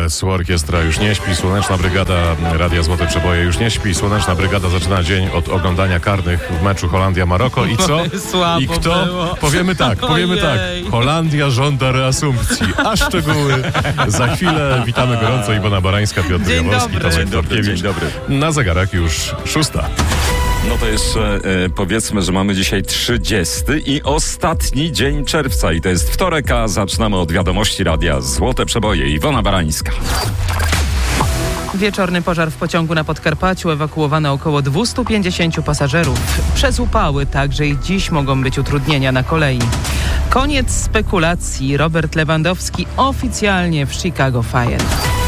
KRS-u orkiestra już nie śpi, Słoneczna Brygada Radia Złote Przeboje już nie śpi. Słoneczna Brygada zaczyna dzień od oglądania karnych w meczu Holandia-Maroko i co? Słabo I kto? było. Powiemy tak. Holandia żąda reasumpcji, a szczegóły za chwilę. Witamy gorąco, Iwona Barańska, Piotr Dzień Jaworski, dobry. Tomek Dworkiewicz. Dzień dobry. Na zegarach już 6. No to jeszcze powiedzmy, że mamy dzisiaj 30 i ostatni dzień czerwca i to jest wtorek, a zaczynamy od wiadomości Radia Złote Przeboje. Iwona Barańska. Wieczorny pożar w pociągu na Podkarpaciu, ewakuowano około 250 pasażerów. Przez upały także i dziś mogą być utrudnienia na kolei. Koniec spekulacji. Robert Lewandowski oficjalnie w Chicago Fire.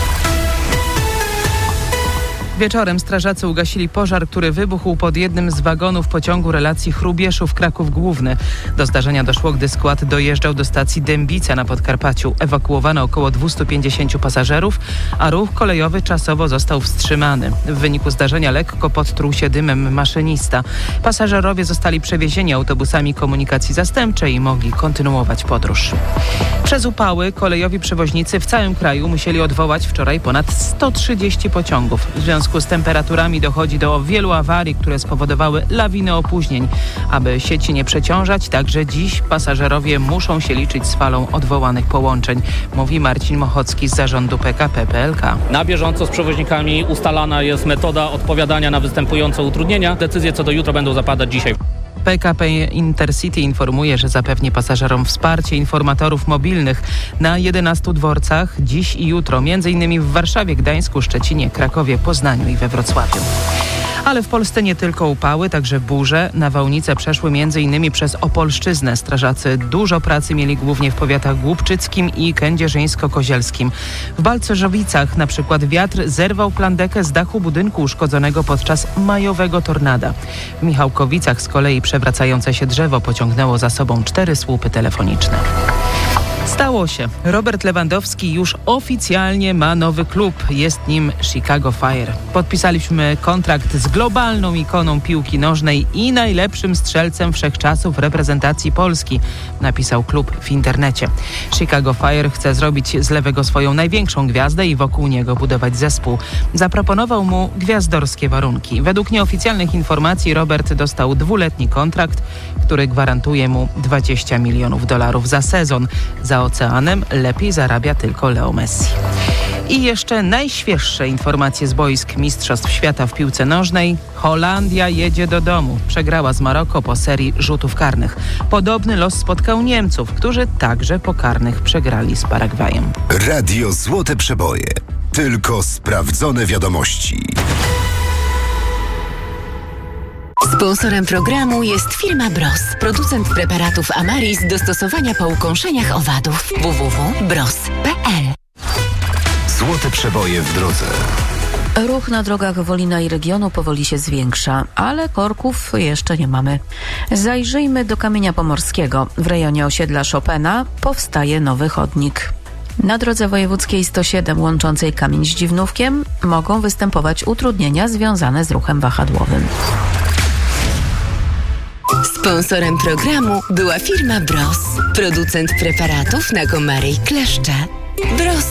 Wieczorem strażacy ugasili pożar, który wybuchł pod jednym z wagonów pociągu relacji Chrubieszów-Kraków Główny. Do zdarzenia doszło, gdy skład dojeżdżał do stacji Dębica na Podkarpaciu. Ewakuowano około 250 pasażerów, a ruch kolejowy czasowo został wstrzymany. W wyniku zdarzenia lekko podtruł się dymem maszynista. Pasażerowie zostali przewiezieni autobusami komunikacji zastępczej i mogli kontynuować podróż. Przez upały kolejowi przewoźnicy w całym kraju musieli odwołać wczoraj ponad 130 pociągów. W związku z temperaturami dochodzi do wielu awarii, które spowodowały lawinę opóźnień. Aby sieci nie przeciążać, także dziś pasażerowie muszą się liczyć z falą odwołanych połączeń, mówi Marcin Mochocki z zarządu PKP PLK. Na bieżąco z przewoźnikami ustalana jest metoda odpowiadania na występujące utrudnienia. Decyzje co do jutra będą zapadać dzisiaj. PKP Intercity informuje, że zapewni pasażerom wsparcie informatorów mobilnych na 11 dworcach dziś i jutro, m.in. w Warszawie, Gdańsku, Szczecinie, Krakowie, Poznaniu i we Wrocławiu. Ale w Polsce nie tylko upały, także burze. Nawałnice przeszły m.in. przez Opolszczyznę. Strażacy dużo pracy mieli głównie w powiatach głubczyckim i kędzierzyńsko-kozielskim. W Balcerzowicach na przykład wiatr zerwał plandekę z dachu budynku uszkodzonego podczas majowego tornada. W Michałkowicach z kolei przewracające się drzewo pociągnęło za sobą 4 słupy telefoniczne. Stało się. Robert Lewandowski już oficjalnie ma nowy klub. Jest nim Chicago Fire. Podpisaliśmy kontrakt z globalną ikoną piłki nożnej i najlepszym strzelcem wszechczasów reprezentacji Polski, napisał klub w internecie. Chicago Fire chce zrobić z lewego swoją największą gwiazdę i wokół niego budować zespół. Zaproponował mu gwiazdorskie warunki. Według nieoficjalnych informacji Robert dostał 2-letni kontrakt, który gwarantuje mu $20 milionów za sezon. Za oceanem lepiej zarabia tylko Leo Messi. I jeszcze najświeższe informacje z boisk Mistrzostw Świata w piłce nożnej. Holandia jedzie do domu. Przegrała z Maroko po serii rzutów karnych. Podobny los spotkał Niemców, którzy także po karnych przegrali z Paragwajem. Radio Złote Przeboje. Tylko sprawdzone wiadomości. Sponsorem programu jest firma Bros, producent preparatów Amaris do stosowania po ukąszeniach owadów. www.bros.pl. Złote Przeboje w drodze. Ruch na drogach Wolina i regionu powoli się zwiększa, ale korków jeszcze nie mamy. Zajrzyjmy do Kamienia Pomorskiego. W rejonie osiedla Chopina powstaje nowy chodnik. Na drodze wojewódzkiej 107 łączącej Kamień z Dziwnówkiem mogą występować utrudnienia związane z ruchem wahadłowym. Sponsorem programu była firma Bros, producent preparatów na komary i kleszcze. Bros.